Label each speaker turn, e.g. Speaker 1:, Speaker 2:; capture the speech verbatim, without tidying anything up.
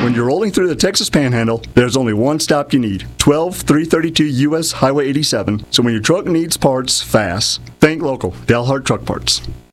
Speaker 1: When you're rolling through the Texas Panhandle, there's only one stop you need. twelve three thirty-two U S Highway eighty-seven. So when your truck needs parts fast, think local. Dalhart Truck Parts.